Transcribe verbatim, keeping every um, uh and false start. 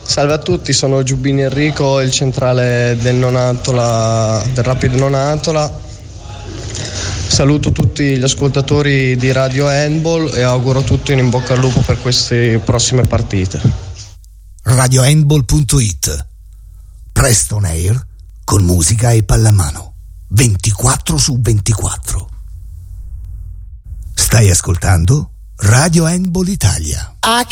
Salve a tutti, sono Giubbini Enrico, il centrale del Nonantola, del Rapido Nonantola. Saluto tutti gli ascoltatori di Radio Handball e auguro a tutti un in bocca al lupo per queste prossime partite. radio handball punto it. Presto on air con musica e pallamano ventiquattro su ventiquattro. Stai ascoltando Radio Handball Italia.